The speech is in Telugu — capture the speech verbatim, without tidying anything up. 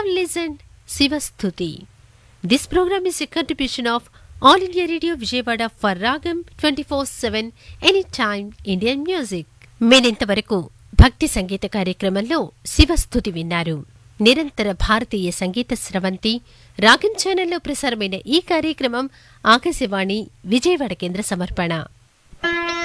have listened Sivastuti. This program is a contribution of All India Radio Vijayawada for Ragam twenty-four seven Anytime Indian Music. మీనింతవరకు భక్తి సంగీత కార్యక్రమంలో శివస్తుతి విన్నారు. నిరంతర భారతీయ సంగీత స్రవంతి రాగం ఛానల్లో ప్రసారమైన ఈ కార్యక్రమం ఆకాశవాణి విజయవాడ కేంద్ర సమర్పణ.